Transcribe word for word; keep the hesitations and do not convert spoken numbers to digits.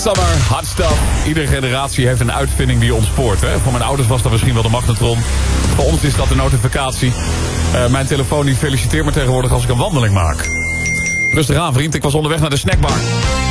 Summer, hot stuff. Iedere generatie heeft een uitvinding die je ontspoort. Hè? Voor mijn ouders was dat misschien wel de magnetron. Voor ons is dat de notificatie. Uh, mijn telefoon die feliciteert me tegenwoordig als ik een wandeling maak. Rustig aan, vriend. Ik was onderweg naar de snackbar.